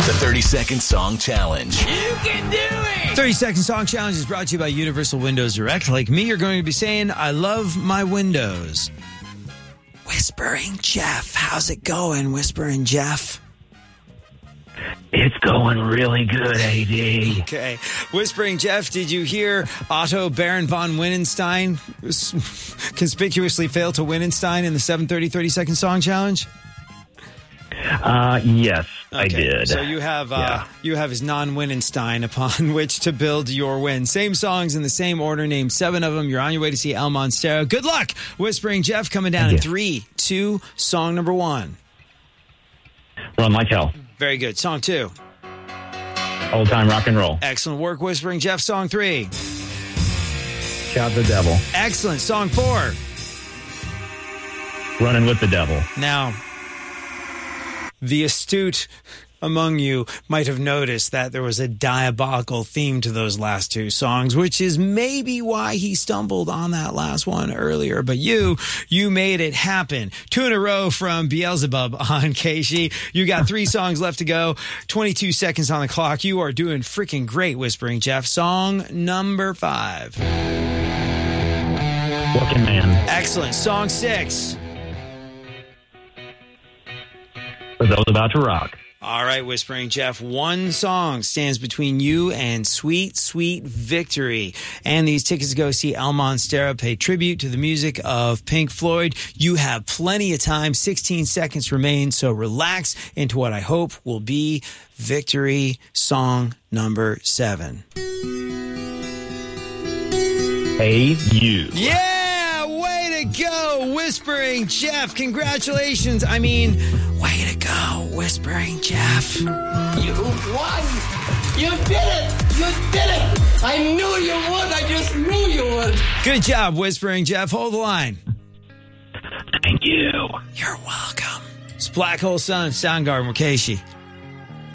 The 30-second song challenge. You can do it! 30-second song challenge is brought to you by Universal Windows Direct. Like me, you're going to be saying, I love my windows. Whispering Jeff. How's it going, Whispering Jeff? It's going really good, AD. Okay. Whispering Jeff, did you hear Otto Baron von Wittgenstein conspicuously failed to Wittgenstein in the 7:30 30-second song challenge? Yes, Okay. I did. So you have his non-Wittgenstein upon which to build your win. Same songs in the same order. Name 7 of them. You're on your way to see El Monstero. Good luck, Whispering Jeff. Coming down in 3, 2, song number 1. Run Like Hell. Very good. Song 2. Old Time Rock and Roll. Excellent work, Whispering Jeff. Song 3. Shout the Devil. Excellent. Song 4. Running with the Devil. Now, the astute among you might have noticed that there was a diabolical theme to those last 2 songs, which is maybe why he stumbled on that last one earlier. But you made it happen. 2 in a row from Beelzebub on Casey. You got 3 songs left to go. 22 seconds on the clock. You are doing freaking great, Whispering Jeff. Song number 5. Working Man. Excellent. Song 6. For those about to rock. All right, Whispering Jeff, 1 song stands between you and sweet, sweet victory. And these tickets to go see El Monstero pay tribute to the music of Pink Floyd. You have plenty of time. 16 seconds remain, so relax into what I hope will be victory song number 7. Hey, you. Yeah, way to go, Whispering Jeff. Congratulations. I mean, way to go, Whispering Jeff. You won! You did it! You did it! I knew you would! I just knew you would! Good job, Whispering Jeff. Hold the line. Thank you. You're welcome. It's Black Hole Sun, Soundgarden, Wakeishi.